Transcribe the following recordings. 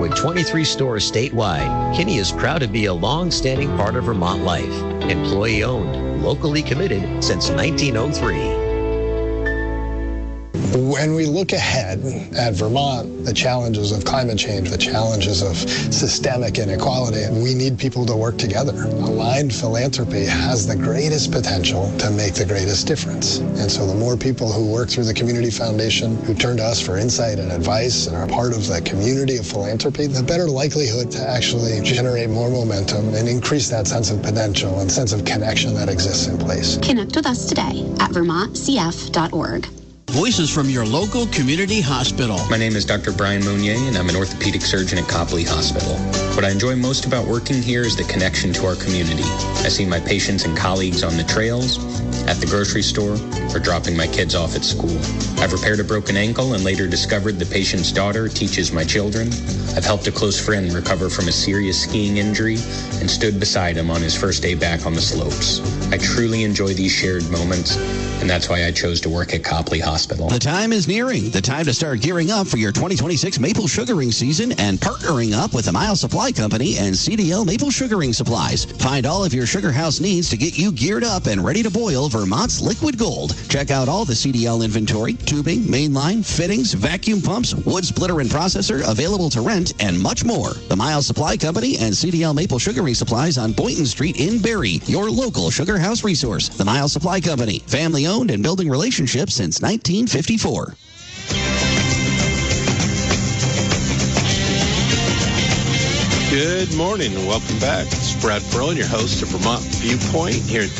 with 23 stores statewide, Kinney is proud to be a long-standing part of Vermont life. Employee-owned, locally committed since 1903. When we look ahead at Vermont, the challenges of climate change, the challenges of systemic inequality, we need people to work together. Aligned philanthropy has the greatest potential to make the greatest difference. And so the more people who work through the Community Foundation, who turn to us for insight and advice and are part of the community of philanthropy, the better likelihood to actually generate more momentum and increase that sense of potential and sense of connection that exists in place. Connect with us today at vermontcf.org. Voices from your local community hospital. My name is Dr. Brian Mounier, and I'm an orthopedic surgeon at Copley Hospital. What I enjoy most about working here is the connection to our community. I see my patients and colleagues on the trails, at the grocery store, or dropping my kids off at school. I've repaired a broken ankle and later discovered the patient's daughter teaches my children. I've helped a close friend recover from a serious skiing injury and stood beside him on his first day back on the slopes. I truly enjoy these shared moments, and that's why I chose to work at Copley Hospital. The time is nearing. The time to start gearing up for your 2026 maple sugaring season and partnering up with the Miles Supply Company and CDL Maple Sugaring Supplies. Find all of your sugar house needs to get you geared up and ready to boil Vermont's liquid gold. Check out all the CDL inventory, tubing, mainline, fittings, vacuum pumps, wood splitter and processor available to rent, and much more. The Miles Supply Company and CDL Maple Sugaring Supplies on Boynton Street in Barrie, your local sugar house resource. The Miles Supply Company, family owned and building relationships since 1954. Good morning and welcome back. It's Brad Ferlin, your host of Vermont Viewpoint here at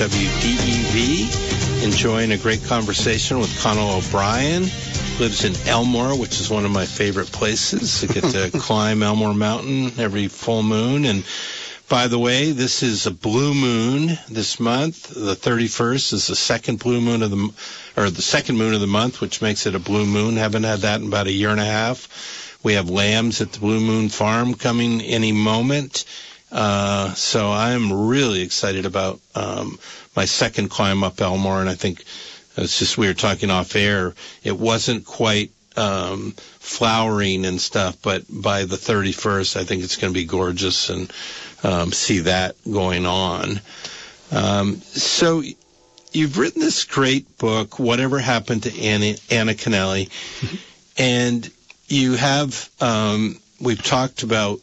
WDEV. Enjoying a great conversation with Connell O'Brien. Lives in Elmore, which is one of my favorite places. I get to climb Elmore Mountain every full moon. And by the way, this is a blue moon this month. The 31st is the second blue moon of the second moon of the month, which makes it a blue moon. Haven't had that in about a year and a half. We have lambs at the Blue Moon Farm coming any moment. So I'm really excited about my second climb up Elmore, and I think it's just, we were talking off air, it wasn't quite flowering and stuff, but by the 31st, I think it's going to be gorgeous and see that going on. So you've written this great book, Whatever Happened to Anna Kennelly, and you have, we've talked about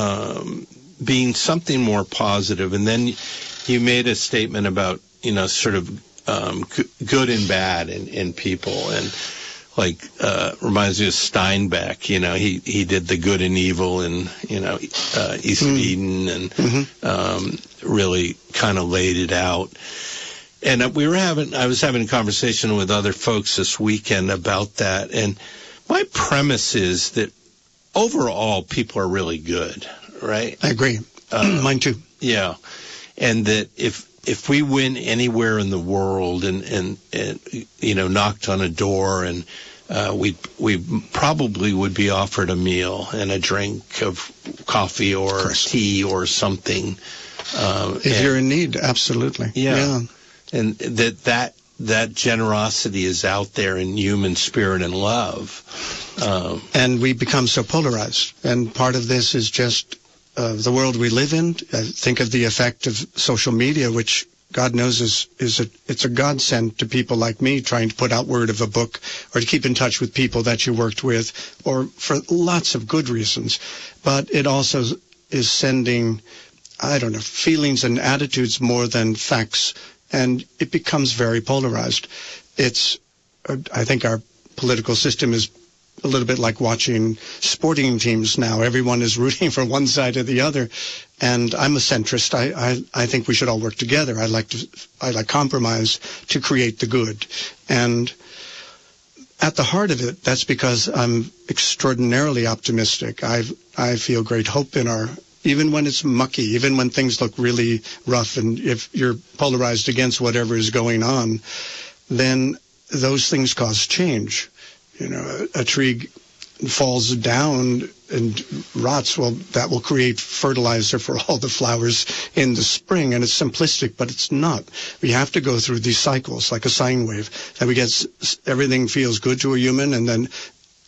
being something more positive, and then you made a statement about, sort of good and bad in people, and reminds me of Steinbeck. He did the good and evil in East of Eden, and really kind of laid it out. And I was having a conversation with other folks this weekend about that, and my premise is that overall people are really good, right? I agree. Mine too. Yeah, and that if we went anywhere in the world and knocked on a door, and we probably would be offered a meal and a drink of coffee or tea or something. If you're in need, absolutely. Yeah. And that generosity is out there in human spirit and love. And we become so polarized. And part of this is just the world we live in. Think of the effect of social media, which God knows it's a godsend to people like me trying to put out word of a book or to keep in touch with people that you worked with, or for lots of good reasons. But it also is sending, feelings and attitudes more than facts. And it becomes very polarized. I think our political system is a little bit like watching sporting teams now. Everyone is rooting for one side or the other. And I'm a centrist. I think we should all work together. I like compromise to create the good. And at the heart of it, that's because I'm extraordinarily optimistic. I feel great hope even when it's mucky, even when things look really rough, and if you're polarized against whatever is going on, then those things cause change. A tree falls down and rots, well, that will create fertilizer for all the flowers in the spring, and it's simplistic, but it's not. We have to go through these cycles like a sine wave, that everything feels good to a human, and then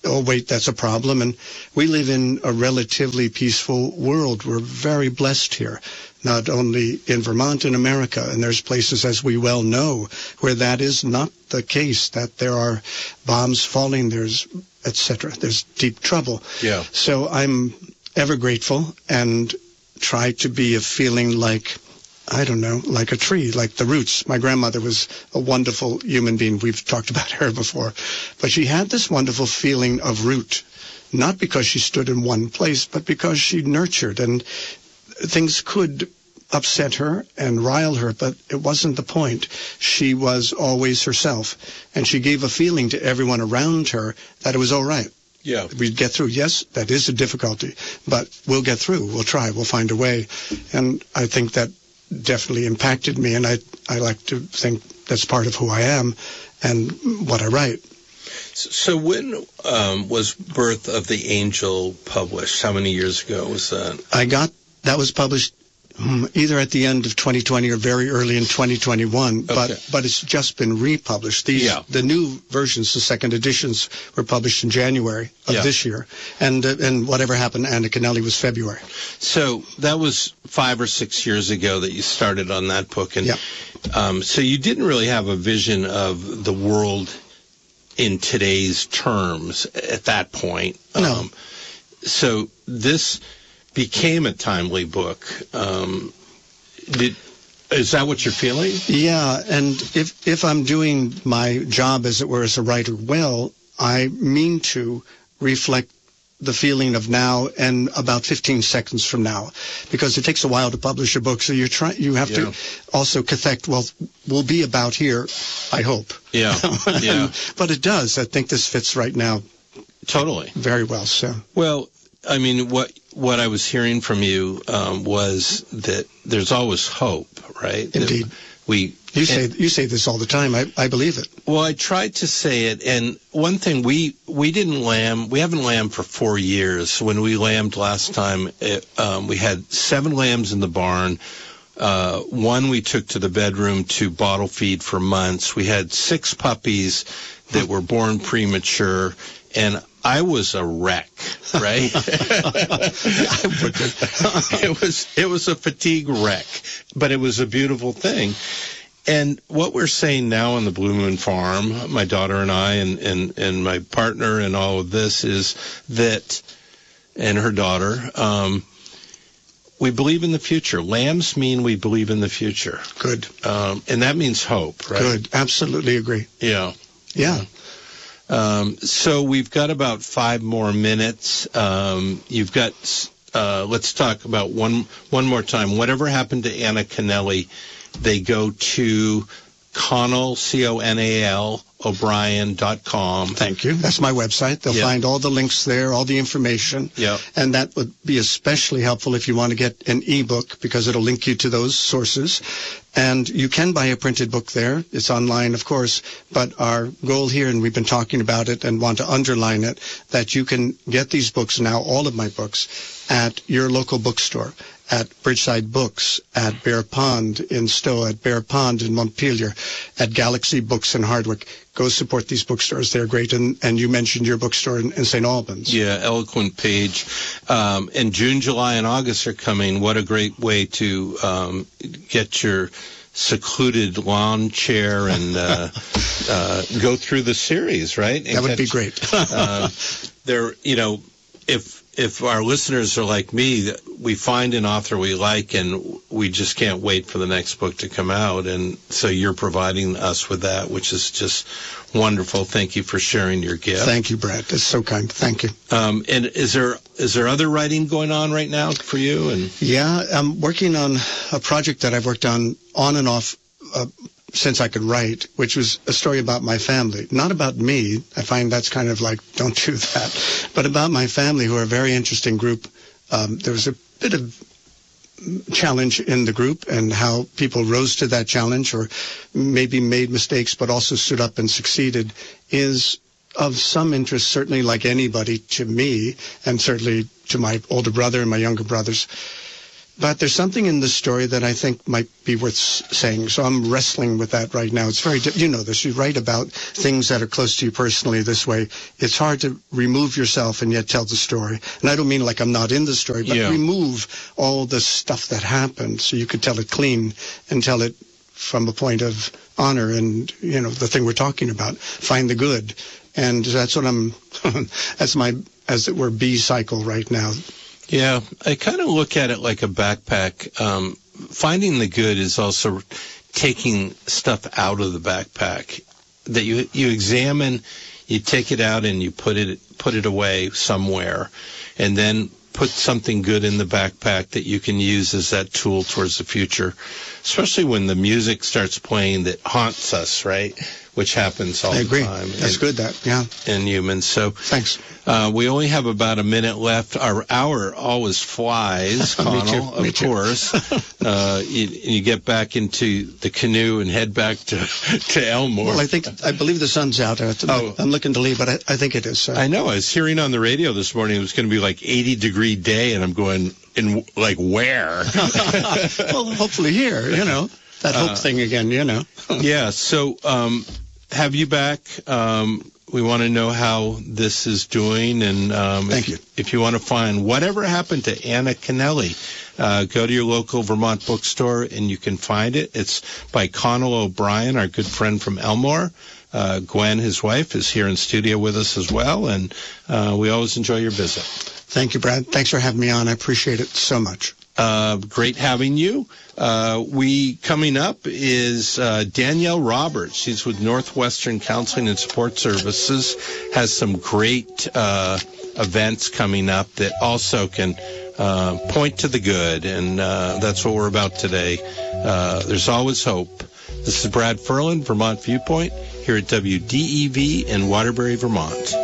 oh, wait, that's a problem. And we live in a relatively peaceful world. We're very blessed here, not only in Vermont, in America. And there's places, as we well know, where that is not the case, that there are bombs falling, there's etc. There's deep trouble. Yeah. So I'm ever grateful and try to be a feeling like, I don't know, like a tree, like the roots. My grandmother was a wonderful human being. We've talked about her before. But she had this wonderful feeling of root, not because she stood in one place, but because she nurtured. And things could upset her and rile her, but it wasn't the point. She was always herself. And she gave a feeling to everyone around her that it was all right. Yeah. We'd get through. Yes, that is a difficulty, but we'll get through. We'll try. We'll find a way. And I think that definitely impacted me, and I like to think that's part of who I am and what I write. So when was Birth of the Angel published? How many years ago was that? That was published either at the end of 2020 or very early in 2021, Okay. but it's just been republished. The new versions, the second editions, were published in January of this year, and whatever happened, Anna Kennelly, was February. So that was 5 or 6 years ago that you started on that book, and so you didn't really have a vision of the world in today's terms at that point. No. So this became a timely book. Is that what you're feeling? Yeah, and if I'm doing my job, as it were, as a writer well, I mean to reflect the feeling of now and about 15 seconds from now, because it takes a while to publish a book, so you have to also connect, well, we'll be about here, I hope. Yeah, yeah. But it does. I think this fits right now. Totally. Very well, so. Well, I mean, what I was hearing from you was that there's always hope, right? Indeed. You say this all the time. I believe it. Well, I tried to say it, and one thing we haven't lambed for 4 years. When we lambed last time, we had 7 lambs in the barn. One we took to the bedroom to bottle feed for months. We had 6 puppies that were born premature, and I was a wreck, right? It was a fatigue wreck, but it was a beautiful thing. And what we're saying now on the Blue Moon Farm, my daughter and I and my partner and all of this is that, and her daughter, we believe in the future. Lambs mean we believe in the future. Good. And that means hope, right? Good. Absolutely agree. Yeah. Yeah. So we've got about 5 more minutes. You've got, let's talk about one more time. Whatever happened to Anna Kennelly, they go to Conal, C-O-N-A-L, O'Brien.com. Thank you. That's my website. They'll find all the links there, all the information. Yeah. And that would be especially helpful if you want to get an ebook, because it'll link you to those sources. And you can buy a printed book there. It's online, of course. But our goal here, and we've been talking about it and want to underline it, that you can get these books now, all of my books, at your local bookstore, at Bridgeside Books, at Bear Pond in Stowe, at Bear Pond in Montpelier, at Galaxy Books in Hardwick. Go support these bookstores. They're great. And you mentioned your bookstore in St. Albans. Yeah, Eloquent Page. And June, July, and August are coming. What a great way to get your secluded lawn chair and go through the series, right? And that would be great. If our listeners are like me, we find an author we like and we just can't wait for the next book to come out. And so you're providing us with that, which is just wonderful. Thank you for sharing your gift. Thank you, Brad. That's so kind. Thank you. And is there other writing going on right now for you? And yeah, I'm working on a project that I've worked on and off since I could write, which was a story about my family. Not about me. I find that's kind of like, don't do that. But about my family, who are a very interesting group. There was a bit of challenge in the group, and how people rose to that challenge, or maybe made mistakes, but also stood up and succeeded, is of some interest, certainly like anybody, to me, and certainly to my older brother and my younger brothers. But there's something in the story that I think might be worth saying. So I'm wrestling with that right now. It's very, you know this. You write about things that are close to you personally this way. It's hard to remove yourself and yet tell the story. And I don't mean like I'm not in the story, but remove all the stuff that happened so you could tell it clean and tell it from a point of honor and, you know, the thing we're talking about. Find the good. And that's what that's my, as it were, B cycle right now. Yeah, I kind of look at it like a backpack. Finding the good is also taking stuff out of the backpack that you examine, you take it out and you put it away somewhere, and then put something good in the backpack that you can use as that tool towards the future, especially when the music starts playing that haunts us, right? Which happens all the time. I agree. That's good, in humans. So thanks. We only have about a minute left. Our hour always flies, Connell, Me too. Of course. You get back into the canoe and head back to Elmore. Well, I believe the sun's out. I'm looking to leave, but I think it is. So. I know. I was hearing on the radio this morning it was going to be like 80-degree day, and I'm going, in like where? Well, hopefully here, you know. That hope thing again, you know. Yeah, so have you back. We want to know how this is doing. And Thank you. If you want to find whatever happened to Anna Kennelly, go to your local Vermont bookstore and you can find it. It's by Connell O'Brien, our good friend from Elmore. Gwen, his wife, is here in studio with us as well. And we always enjoy your visit. Thank you, Brad. Thanks for having me on. I appreciate it so much. Great having you. Coming up is Danielle Roberts. She's with Northwestern Counseling and Support Services, has some great events coming up that also can point to the good, and that's what we're about today. There's always hope. This is Brad Ferland, Vermont Viewpoint, here at WDEV in Waterbury, Vermont.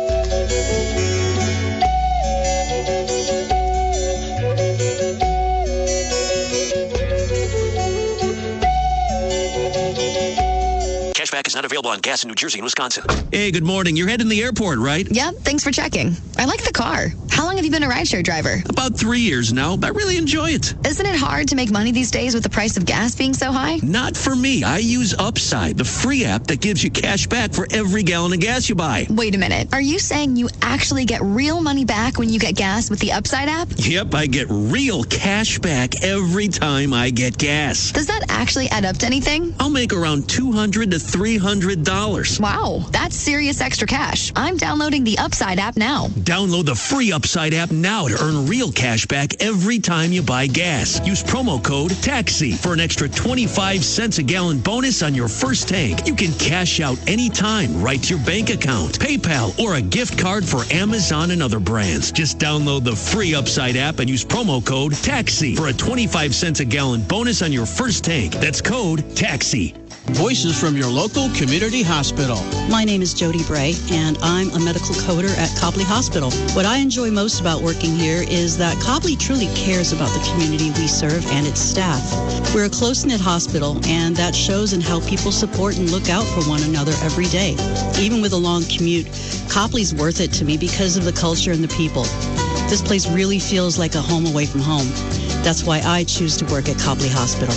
Cashback is not available on gas in New Jersey and Wisconsin. Hey, good morning. You're heading to the airport, right? Yep, thanks for checking. I like the car. How long have you been a rideshare driver? About 3 years now. I really enjoy it. Isn't it hard to make money these days with the price of gas being so high? Not for me. I use Upside, the free app that gives you cash back for every gallon of gas you buy. Wait a minute. Are you saying you actually get real money back when you get gas with the Upside app? Yep, I get real cash back every time I get gas. Does that actually add up to anything? I'll make around $200 to $300. Wow, that's serious extra cash. I'm downloading the Upside app now. Download the free Upside app now to earn real cash back every time you buy gas. Use promo code TAXI for an extra 25 cents a gallon bonus on your first tank. You can cash out anytime right to your bank account, PayPal, or a gift card for Amazon and other brands. Just download the free Upside app and use promo code TAXI for a 25 cents a gallon bonus on your first tank. That's code TAXI. Voices from your local community hospital. My name is Jody Bray, and I'm a medical coder at Copley Hospital. What I enjoy most about working here is that Copley truly cares about the community we serve and its staff. We're a close-knit hospital, and that shows in how people support and look out for one another every day. Even with a long commute, Copley's worth it to me because of the culture and the people. This place really feels like a home away from home. That's why I choose to work at Copley Hospital.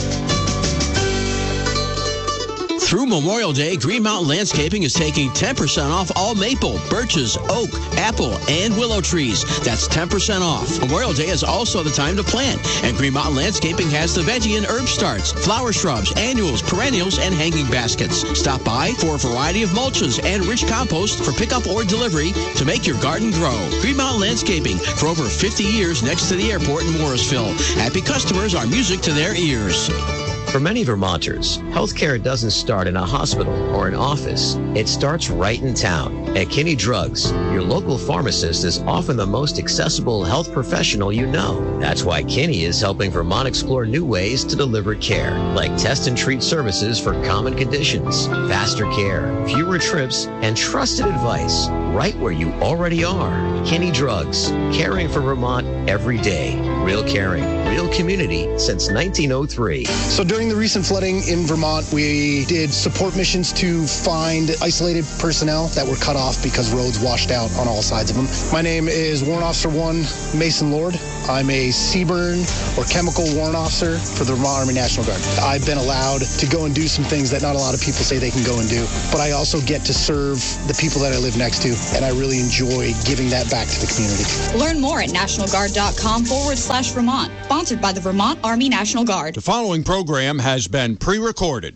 Through Memorial Day, Green Mountain Landscaping is taking 10% off all maple, birches, oak, apple, and willow trees. That's 10% off. Memorial Day is also the time to plant, and Green Mountain Landscaping has the veggie and herb starts, flower shrubs, annuals, perennials, and hanging baskets. Stop by for a variety of mulches and rich compost for pickup or delivery to make your garden grow. Green Mountain Landscaping, for over 50 years next to the airport in Morrisville. Happy customers are music to their ears. For many Vermonters, healthcare doesn't start in a hospital or an office. It starts right in town. At Kinney Drugs, your local pharmacist is often the most accessible health professional you know. That's why Kinney is helping Vermont explore new ways to deliver care, like test and treat services for common conditions, faster care, fewer trips, and trusted advice. right where you already are. Kinney Drugs, caring for Vermont every day. Real caring, real community since 1903. So during the recent flooding in Vermont, we did support missions to find isolated personnel that were cut off because roads washed out on all sides of them. My name is Warrant Officer 1 Mason Lord. I'm a CBRN or chemical warrant officer for the Vermont Army National Guard. I've been allowed to go and do some things that not a lot of people say they can go and do, but I also get to serve the people that I live next to, and I really enjoy giving that back to the community. Learn more at nationalguard.com/Vermont. Sponsored by the Vermont Army National Guard. The following program has been pre-recorded.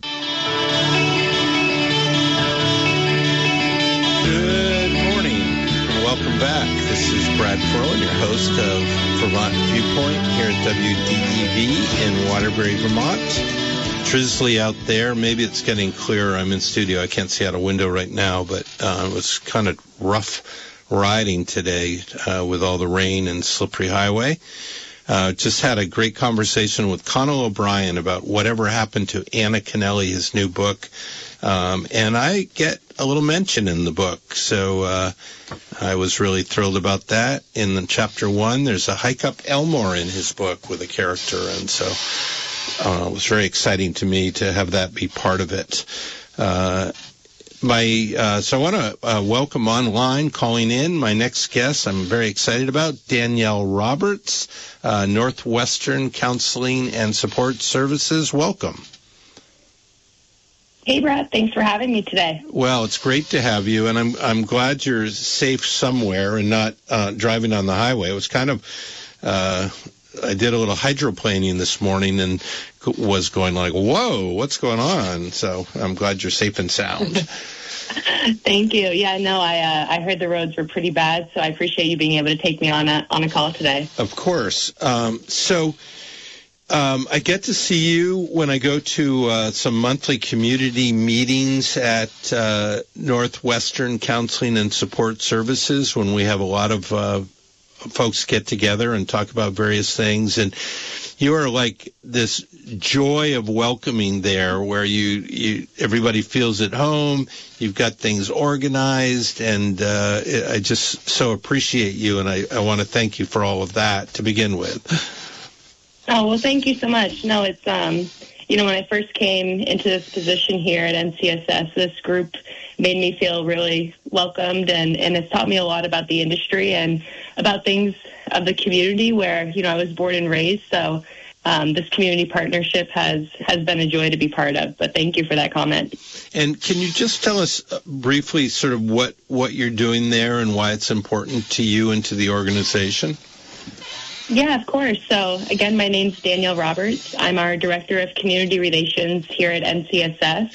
Good morning and welcome back. This is Brad Ferlin, your host of Vermont Viewpoint here at WDEV in Waterbury, Vermont. Drizzly out there. Maybe it's getting clearer. I'm in studio. I can't see out a window right now, but it was kind of rough riding today with all the rain and slippery highway. Just had a great conversation with Conal O'Brien about whatever happened to Anna Kennelly, his new book. And I get a little mention in the book. So I was really thrilled about that. In the chapter 1, there's a hike up Elmore in his book with a character. And so it was very exciting to me to have that be part of it. So I want to welcome online, calling in, my next guest I'm very excited about, Danielle Roberts, Northwestern Counseling and Support Services. Welcome. Hey, Brad. Thanks for having me today. Well, it's great to have you, and I'm glad you're safe somewhere and not driving on the highway. It was kind of I did a little hydroplaning this morning and was going like, whoa, what's going on? So I'm glad you're safe and sound. Thank you. Yeah, no, I heard the roads were pretty bad, so I appreciate you being able to take me on a call today. Of course. I get to see you when I go to some monthly community meetings at Northwestern Counseling and Support Services when we have a lot of folks get together and talk about various things. And you are like this joy of welcoming there where you everybody feels at home. You've got things organized, and I just so appreciate you, and I want to thank you for all of that to begin with. Oh, well, thank you so much. No, it's, when I first came into this position here at NCSS, this group made me feel really welcomed, and it's taught me a lot about the industry and about things of the community where, I was born and raised. So this community partnership has been a joy to be part of. But thank you for that comment. And can you just tell us briefly sort of what you're doing there and why it's important to you and to the organization? Yeah, of course. So, again, my name's Danielle Roberts. I'm our Director of Community Relations here at NCSS.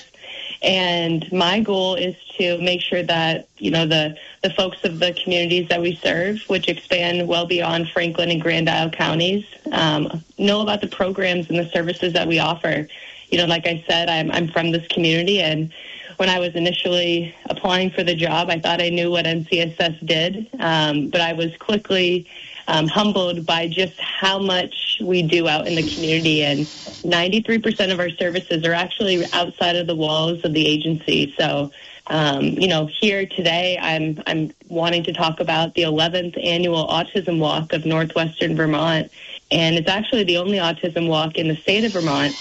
And my goal is to make sure that, the folks of the communities that we serve, which expand well beyond Franklin and Grand Isle counties, know about the programs and the services that we offer. Like I said, I'm from this community, and when I was initially applying for the job, I thought I knew what NCSS did, but I was quickly humbled by just how much we do out in the community, and 93% of our services are actually outside of the walls of the agency. So, here today, I'm wanting to talk about the 11th annual Autism Walk of Northwestern Vermont, and it's actually the only autism walk in the state of Vermont.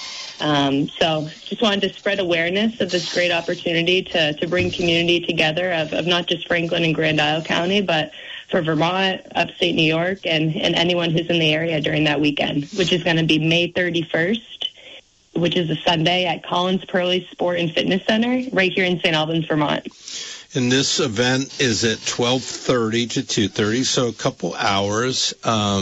So just wanted to spread awareness of this great opportunity to bring community together of not just Franklin and Grand Isle County, but for Vermont, upstate New York, and anyone who's in the area during that weekend, which is going to be May 31st, which is a Sunday at Collins Pearly Sport and Fitness Center right here in St. Albans, Vermont. And this event is at 12:30 to 2:30, so a couple hours.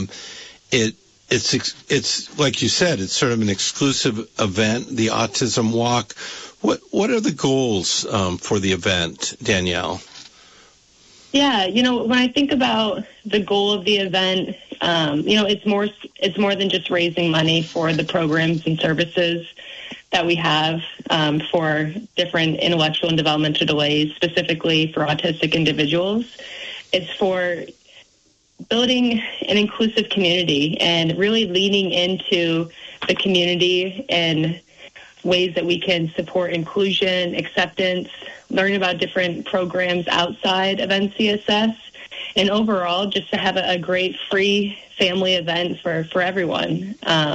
It's like you said, it's sort of an exclusive event, the Autism Walk. What are the goals for the event, Danielle? Yeah, when I think about the goal of the event, it's more than just raising money for the programs and services that we have for different intellectual and developmental delays, specifically for autistic individuals. It's for building an inclusive community and really leaning into the community and ways that we can support inclusion, acceptance, learn about different programs outside of NCSS, and overall just to have a great free family event for everyone.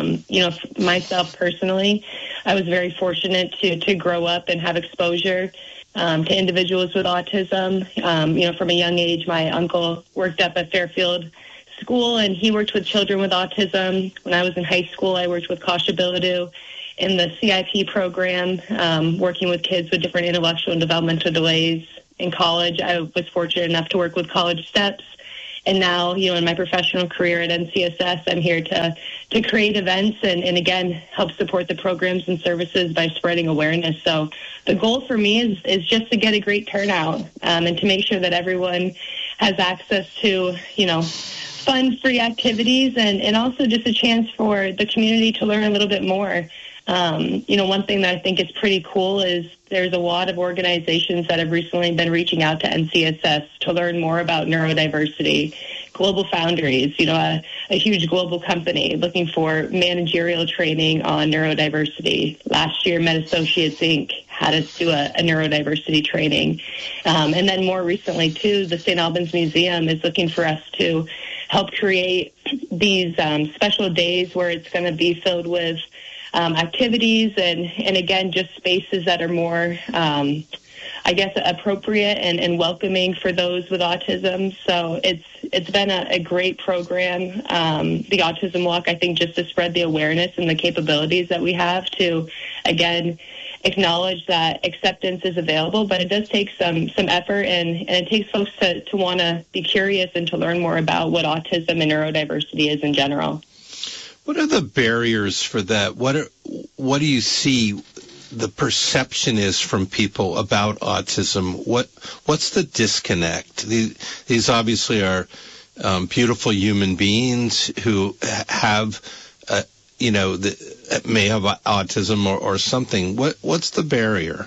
Myself personally, I was very fortunate to grow up and have exposure to individuals with autism. From a young age, my uncle worked up at Fairfield School, and he worked with children with autism. When I was in high school, I worked with Kasia Bilodeau in the CIP program, working with kids with different intellectual and developmental delays. In college, I was fortunate enough to work with College Steps. And now, in my professional career at NCSS, I'm here to create events and again, help support the programs and services by spreading awareness. So the goal for me is just to get a great turnout and to make sure that everyone has access to, fun, free activities and also just a chance for the community to learn a little bit more. One thing that I think is pretty cool is there's a lot of organizations that have recently been reaching out to NCSS to learn more about neurodiversity. Global Foundries, a huge global company looking for managerial training on neurodiversity. Last year, MedAssociates Inc. had us do a neurodiversity training. And then more recently, too, the St. Albans Museum is looking for us to help create these special days where it's going to be filled with activities and again, just spaces that are more, appropriate and welcoming for those with autism. So it's been a great program. The Autism Walk, I think, just to spread the awareness and the capabilities that we have to, again, acknowledge that acceptance is available, but it does take some effort and it takes folks to want to be curious and to learn more about what autism and neurodiversity is in general. What are the barriers for that? What do you see the perception is from people about autism? What's the disconnect? These obviously are beautiful human beings who have, may have autism or something. What's the barrier?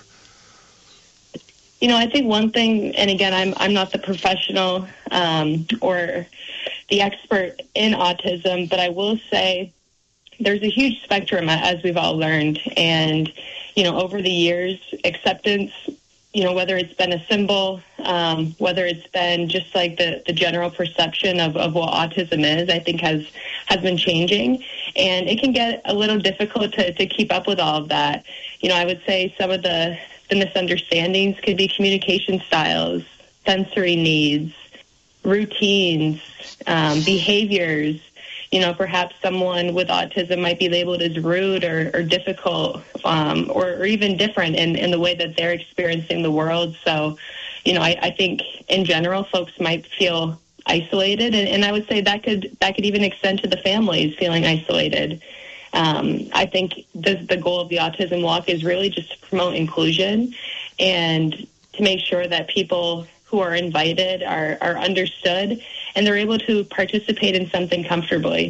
I think one thing, and again, I'm not the professional or the expert in autism, but I will say there's a huge spectrum, as we've all learned. And, over the years, acceptance, whether it's been a symbol, whether it's been just like the general perception of what autism is, I think has been changing. And it can get a little difficult to keep up with all of that. I would say some of the misunderstandings could be communication styles, sensory needs, routines, behaviors. Perhaps someone with autism might be labeled as rude or difficult or even different in the way that they're experiencing the world. So, I think in general, folks might feel isolated. And I would say that could even extend to the families feeling isolated. I think the goal of the Autism Walk is really just to promote inclusion and to make sure that people who are invited are understood and they're able to participate in something comfortably.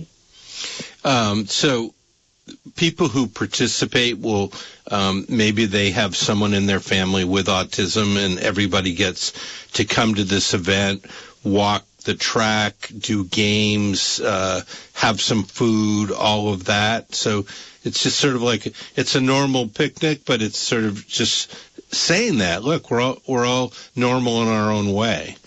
So people who participate will, maybe they have someone in their family with autism and everybody gets to come to this event, walk the track, do games, have some food, all of that. So it's just sort of like, it's a normal picnic, but it's sort of just saying that, look, we're all normal in our own way.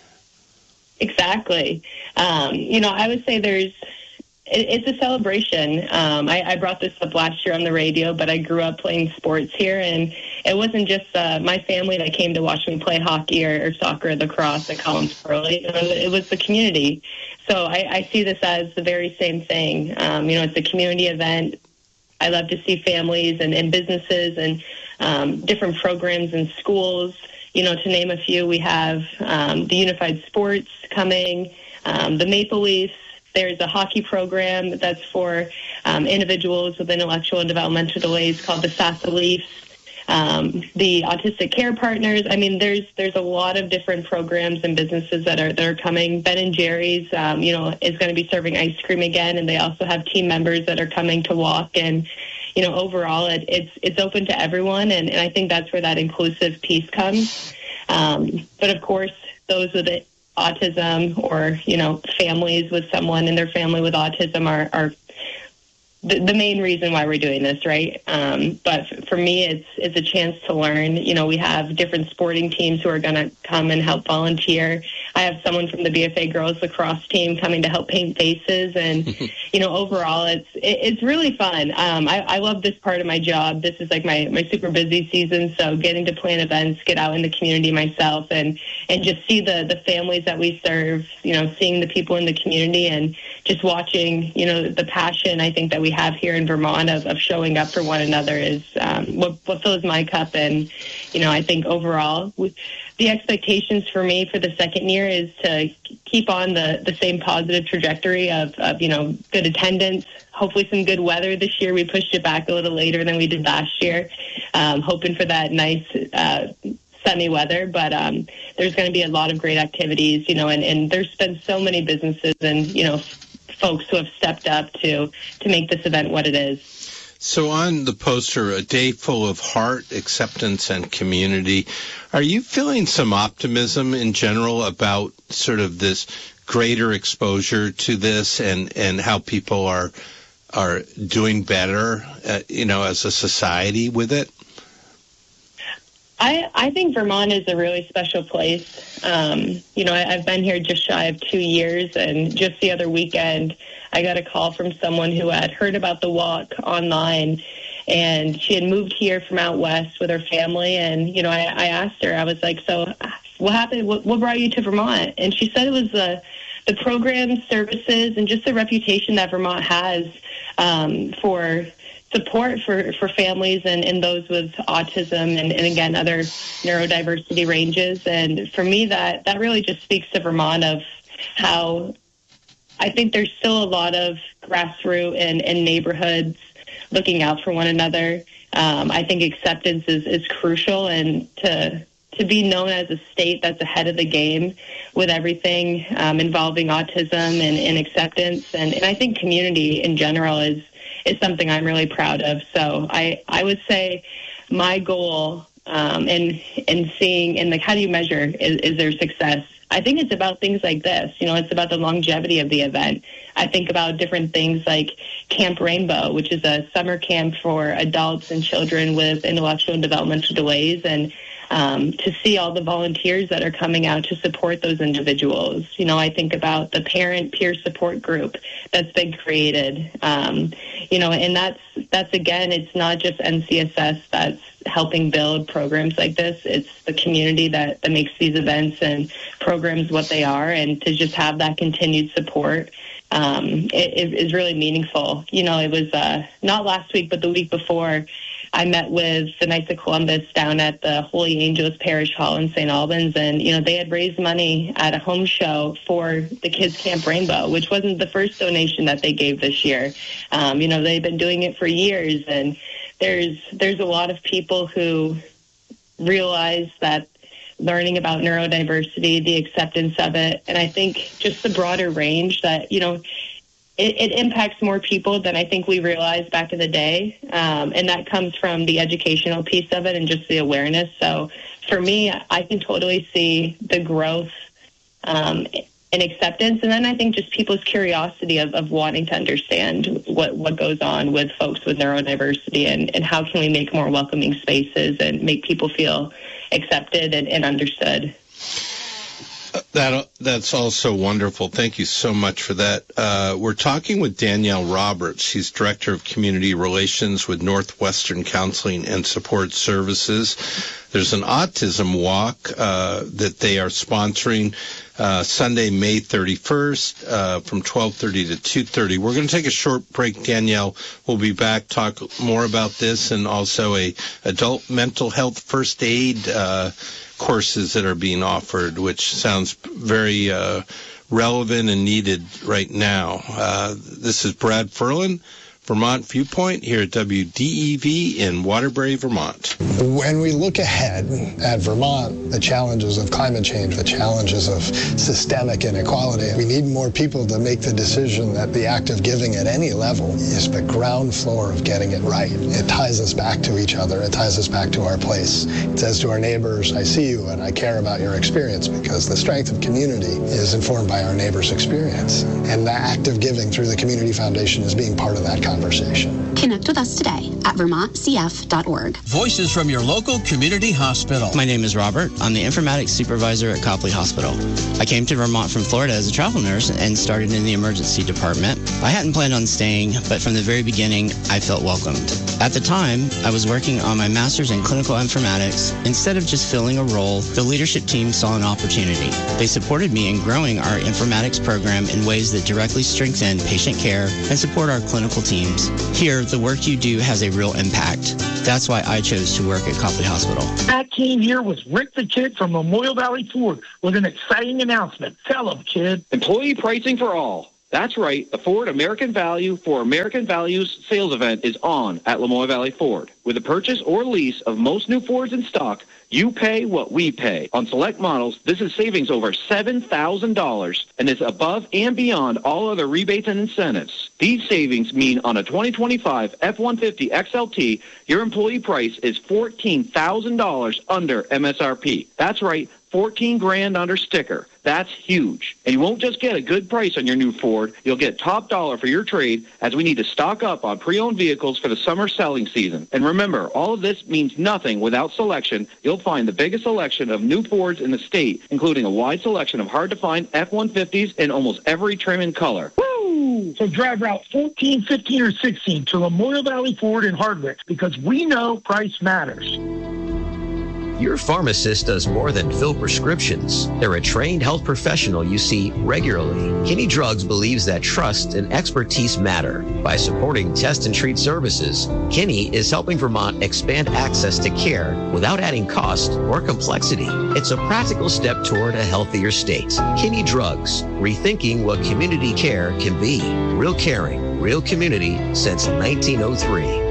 Exactly. I would say it's a celebration. I brought this up last year on the radio, but I grew up playing sports here, and it wasn't just my family that came to watch me play hockey or soccer or lacrosse at Collins Pearly. It was the community. So I see this as the very same thing. It's a community event. I love to see families and businesses and different programs in schools. To name a few, we have the Unified Sports coming, the Maple Leafs. There's a hockey program that's for individuals with intellectual and developmental delays called the SASA Leafs. The Autistic Care Partners. I mean, there's a lot of different programs and businesses that are coming. Ben & Jerry's, is going to be serving ice cream again, and they also have team members that are coming to walk. And overall, it's open to everyone, and I think that's where that inclusive piece comes. But of course, those with autism or families with someone in their family with autism are the main reason why we're doing this, right? But for me, it's a chance to learn. You know, we have different sporting teams who are going to come and help volunteer. I have someone from the BFA girls lacrosse team coming to help paint faces, and you know, overall, it's really fun. I love this part of my job. This is like my super busy season, so getting to plan events, get out in the community myself, and just see the families that we serve. You know, seeing the people in the community, and just watching, you know, the passion I think that we have here in Vermont of showing up for one another is what fills my cup. And, you know, I think overall the expectations for me for the second year is to keep on the same positive trajectory of, you know, good attendance, hopefully some good weather this year. We pushed it back a little later than we did last year, hoping for that nice sunny weather, but there's going to be a lot of great activities, you know, and there's been so many businesses and, you know, folks who have stepped up to make this event what it is. So on the poster, a day full of heart, acceptance, and community, are you feeling some optimism in general about sort of this greater exposure to this and how people are doing better, you know, as a society with it? I think Vermont is a really special place. You know, I've been here just shy of 2 years, and just the other weekend, I got a call from someone who had heard about the walk online, and she had moved here from out west with her family. And, you know, I asked her, I was like, so what happened? What brought you to Vermont? And she said it was the programs, services, and just the reputation that Vermont has for support for families and those with autism and again, other neurodiversity ranges. And for me, that really just speaks to Vermont of how I think there's still a lot of grassroots and neighborhoods looking out for one another. I think acceptance is crucial, and to be known as a state that's ahead of the game with everything involving autism and acceptance. And I think community in general is something I'm really proud of. So I would say my goal in seeing, and like, how do you measure is there success? I think it's about things like this. You know, it's about the longevity of the event. I think about different things like Camp Rainbow, which is a summer camp for adults and children with intellectual and developmental delays, and to see all the volunteers that are coming out to support those individuals. You know, I think about the parent peer support group that's been created. You know, and that's again, it's not just NCSS that's helping build programs like this. It's the community that makes these events and programs what they are, and to just have that continued support it is really meaningful. You know, it was not last week, but the week before, I met with the Knights of Columbus down at the Holy Angels Parish Hall in St. Albans, and, you know, they had raised money at a home show for the Kids Camp Rainbow, which wasn't the first donation that they gave this year. You know, they've been doing it for years, and there's a lot of people who realize that learning about neurodiversity, the acceptance of it, and I think just the broader range that, you know, it impacts more people than I think we realized back in the day. And that comes from the educational piece of it and just the awareness. So for me, I can totally see the growth and acceptance. And then I think just people's curiosity of wanting to understand what goes on with folks with neurodiversity and how can we make more welcoming spaces and make people feel accepted and understood. That's also wonderful. Thank you so much for that. We're talking with Danielle Roberts. She's Director of Community Relations with Northwestern Counseling and Support Services. There's an autism walk that they are sponsoring Sunday, May 31st from 12:30 to 2:30. We're going to take a short break. Danielle will be back, talk more about this, and also a adult mental health first aid courses that are being offered, which sounds very relevant and needed right now. This is Brad Ferlin, Vermont Viewpoint, here at WDEV in Waterbury, Vermont. When we look ahead at Vermont, the challenges of climate change, the challenges of systemic inequality, we need more people to make the decision that the act of giving at any level is the ground floor of getting it right. It ties us back to each other. It ties us back to our place. It says to our neighbors, I see you and I care about your experience, because the strength of community is informed by our neighbors' experience. And the act of giving through the Community Foundation is being part of that conversation. Connect with us today at vermontcf.org. Voices from your local community hospital. My name is Robert. I'm the informatics supervisor at Copley Hospital. I came to Vermont from Florida as a travel nurse and started in the emergency department. I hadn't planned on staying, but from the very beginning, I felt welcomed. At the time, I was working on my master's in clinical informatics. Instead of just filling a role, the leadership team saw an opportunity. They supported me in growing our informatics program in ways that directly strengthen patient care and support our clinical teams. Here, the work you do has a real impact. That's why I chose to work at Copley Hospital. I came here with Rick the Kid from Memorial Valley Ford with an exciting announcement. Tell him, kid. Employee pricing for all. That's right. The Ford American Value for American Values sales event is on at Lamoille Valley Ford. With a purchase or lease of most new Fords in stock, you pay what we pay. On select models, this is savings over $7,000 and is above and beyond all other rebates and incentives. These savings mean on a 2025 F-150 XLT, your employee price is $14,000 under MSRP. That's right. $14,000 under sticker. That's huge. And you won't just get a good price on your new Ford. You'll get top dollar for your trade as we need to stock up on pre-owned vehicles for the summer selling season. And remember, all of this means nothing without selection. You'll find the biggest selection of new Fords in the state, including a wide selection of hard-to-find F-150s in almost every trim and color. Woo! So drive Route 14, 15, or 16 to Memorial Valley Ford in Hardwick because we know price matters. Your pharmacist does more than fill prescriptions. They're a trained health professional you see regularly. Kinney Drugs believes that trust and expertise matter. By supporting test and treat services, Kinney is helping Vermont expand access to care without adding cost or complexity. It's a practical step toward a healthier state. Kinney Drugs, rethinking what community care can be. Real caring, real community since 1903.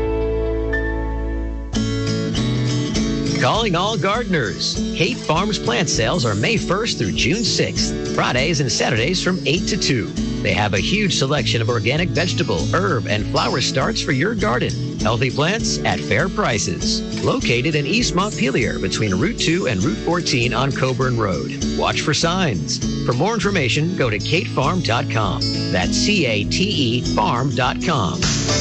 Calling all gardeners. Kate Farms plant sales are May 1st through June 6th, Fridays and Saturdays from 8 to 2. They have a huge selection of organic vegetable, herb, and flower starts for your garden. Healthy plants at fair prices. Located in East Montpelier between Route 2 and Route 14 on Coburn Road. Watch for signs. For more information, go to katefarm.com. That's CATE farm.com.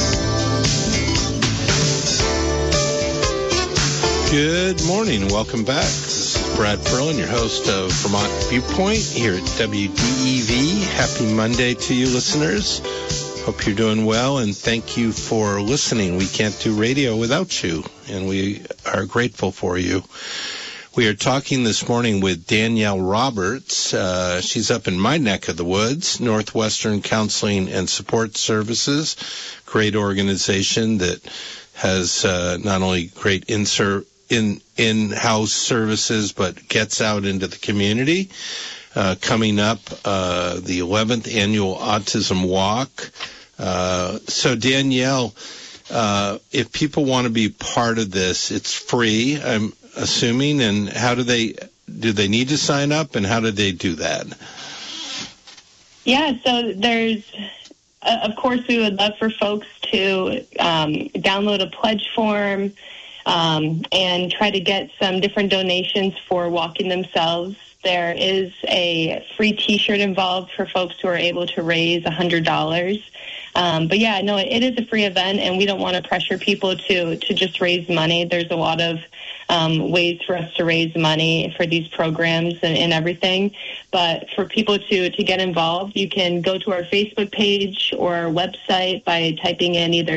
Good morning. Welcome back. This is Brad Perlin, your host of Vermont Viewpoint here at WDEV. Happy Monday to you, listeners. Hope you're doing well, and thank you for listening. We can't do radio without you, and we are grateful for you. We are talking this morning with Danielle Roberts. She's up in my neck of the woods, Northwestern Counseling and Support Services, great organization that has not only great in-house services, but gets out into the community. Coming up, the 11th annual Autism Walk. So Danielle, if people want to be part of this, it's free, I'm assuming. And how do they need to sign up, and how do they do that? Yeah, so there's, of course, we would love for folks to download a pledge form, and try to get some different donations for walking themselves. There is a free T-shirt involved for folks who are able to raise $100. But yeah, no, it is a free event, and we don't want to pressure people to just raise money. There's a lot of ways for us to raise money for these programs and everything. But for people to get involved, you can go to our Facebook page or our website by typing in either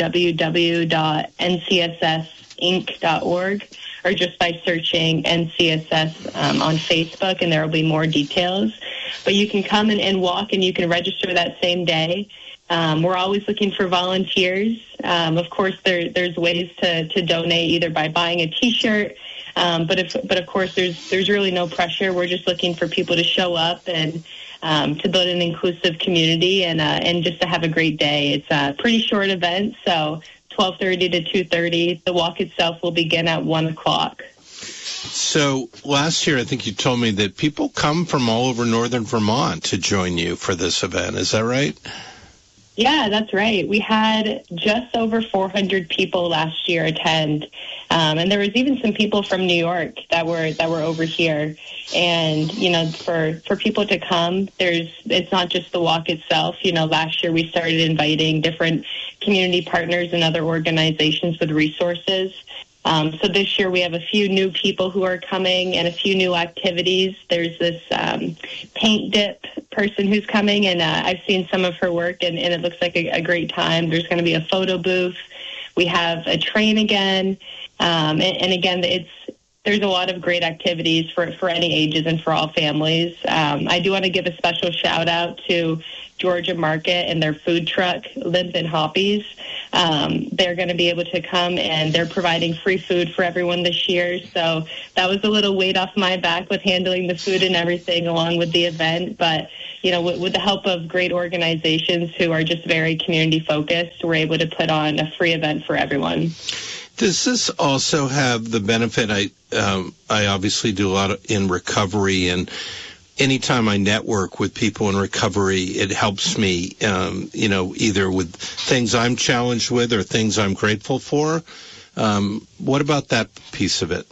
www.ncss.inc.org or just by searching NCSS on Facebook, and there will be more details. But you can come and walk, and you can register that same day. We're always looking for volunteers. Of course, there's ways to donate either by buying a T-shirt, but of course there's really no pressure. We're just looking for people to show up and to build an inclusive community and just to have a great day. It's a pretty short event, so 12:30 to 2:30. The walk itself will begin at 1 o'clock. So last year, I think you told me that people come from all over northern Vermont to join you for this event. Is that right? Yeah, that's right. We had just over 400 people last year attend, and there was even some people from New York that were over here. And for people to come, it's not just the walk itself. Last year we started inviting different community partners and other organizations with resources. So this year we have a few new people who are coming and a few new activities. There's this paint dip person who's coming, and I've seen some of her work, and it looks like a great time. There's going to be a photo booth. We have a train again. And again, there's a lot of great activities for any ages and for all families. I do want to give a special shout out to Georgia Market and their food truck, Limp and Hoppies. They're going to be able to come, and they're providing free food for everyone this year. So that was a little weight off my back with handling the food and everything along with the event. But, with the help of great organizations who are just very community focused, we're able to put on a free event for everyone. Does this also have the benefit? I obviously do a lot in recovery, and anytime I network with people in recovery, it helps me, either with things I'm challenged with or things I'm grateful for. What about that piece of it?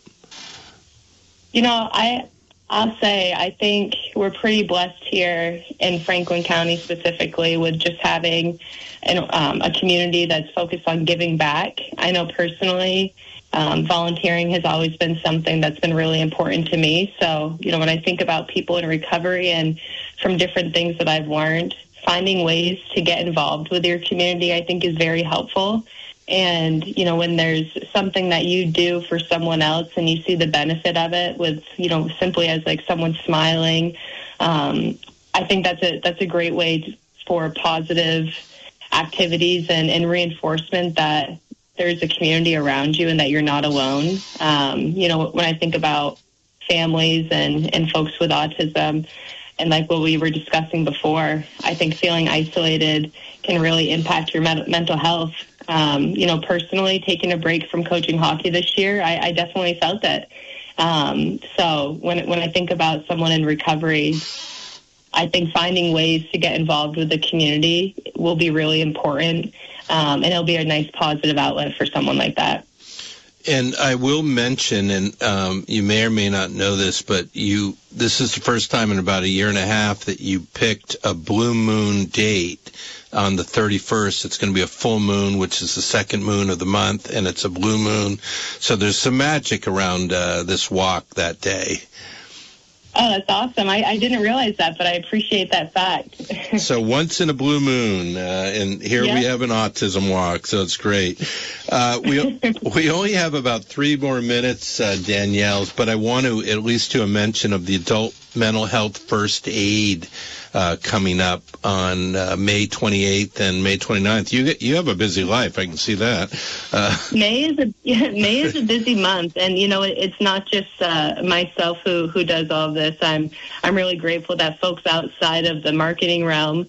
I'll say I think we're pretty blessed here in Franklin County specifically with just having a community that's focused on giving back. I know personally volunteering has always been something that's been really important to me. So, when I think about people in recovery and from different things that I've learned, finding ways to get involved with your community, I think is very helpful. And, when there's something that you do for someone else and you see the benefit of it with, simply as like someone smiling, I think that's a great way for positive activities and reinforcement that there's a community around you and that you're not alone. When I think about families and folks with autism and like what we were discussing before, I think feeling isolated can really impact your mental health. Personally, taking a break from coaching hockey this year, I definitely felt it. So when I think about someone in recovery, I think finding ways to get involved with the community will be really important, and it'll be a nice positive outlet for someone like that. And I will mention, and you may or may not know this, but this is the first time in about a year and a half that you picked a blue moon date on the 31st. It's going to be a full moon, which is the second moon of the month, and it's a blue moon. So there's some magic around this walk that day. Oh, that's awesome. I didn't realize that, but I appreciate that fact. So once in a blue moon, and here we have an autism walk, so it's great. We only have about 3 more minutes, Danielle, but I want to at least do a mention of the Adult Mental Health First Aid coming up on May 28th and May 29th. You have a busy life. I can see that. May is a busy month, and it's not just myself who does all of this. I'm really grateful that folks outside of the marketing realm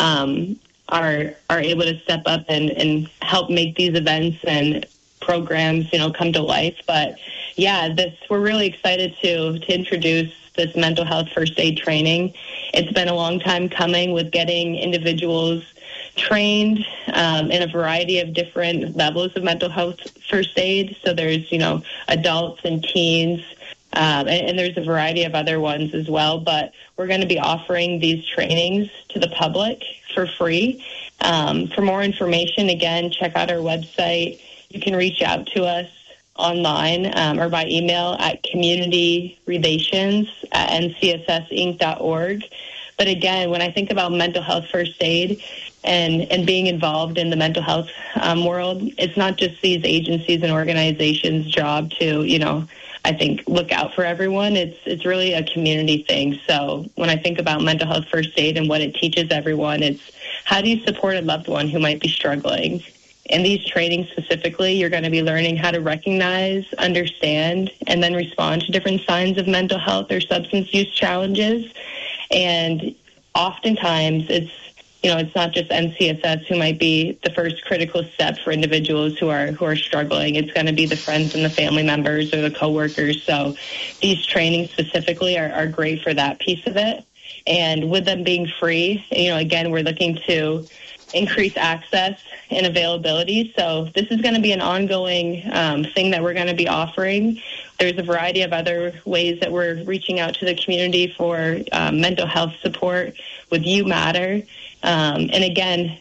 are able to step up and help make these events and programs come to life. But we're really excited to introduce this mental health first aid training. It's been a long time coming with getting individuals trained in a variety of different levels of mental health first aid. So there's, adults and teens, and there's a variety of other ones as well. But we're going to be offering these trainings to the public for free. For more information, again, check out our website. You can reach out to us online or by email at communityrelations@ncssinc.org. But again, when I think about mental health first aid and being involved in the mental health world, it's not just these agencies and organizations' job to, I think, look out for everyone. It's really a community thing. So when I think about mental health first aid and what it teaches everyone, it's how do you support a loved one who might be struggling? In these trainings specifically, you're going to be learning how to recognize, understand, and then respond to different signs of mental health or substance use challenges. And oftentimes it's not just NCSS who might be the first critical step for individuals who are struggling. It's going to be the friends and the family members or the coworkers. So these trainings specifically are great for that piece of it. And with them being free, again, we're looking to increase access and availability. So this is going to be an ongoing thing that we're going to be offering. There's a variety of other ways that we're reaching out to the community for mental health support with You Matter. And again,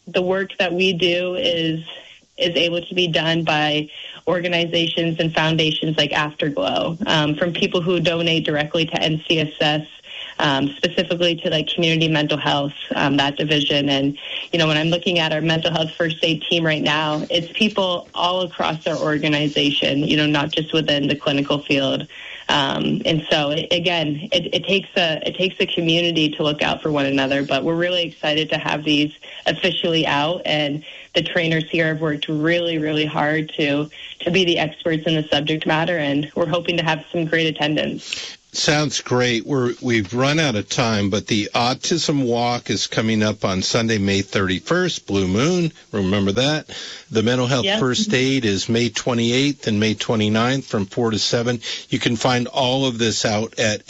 the work that we do is able to be done by organizations and foundations like Afterglow, from people who donate directly to NCSS, specifically to like community mental health, that division. And, when I'm looking at our mental health first aid team right now, it's people all across our organization, not just within the clinical field. And so it takes a community to look out for one another, but we're really excited to have these officially out, and the trainers here have worked really, really hard to be the experts in the subject matter, and we're hoping to have some great attendance. Sounds great. We've run out of time, but the Autism Walk is coming up on Sunday, May 31st, Blue Moon. Remember that. The Mental Health First Aid is May 28th and May 29th from 4 to 7. You can find all of this out at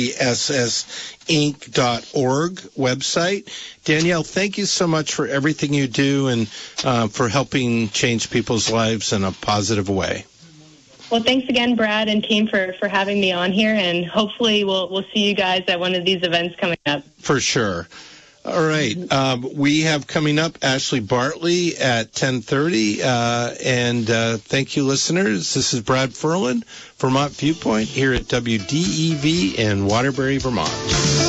ncssinc.org website. Danielle, thank you so much for everything you do and for helping change people's lives in a positive way. Well, thanks again, Brad and team, for having me on here, and hopefully we'll see you guys at one of these events coming up. For sure. All right. We have coming up Ashley Bartley at 10:30, and thank you, listeners. This is Brad Ferland, Vermont Viewpoint, here at WDEV in Waterbury, Vermont.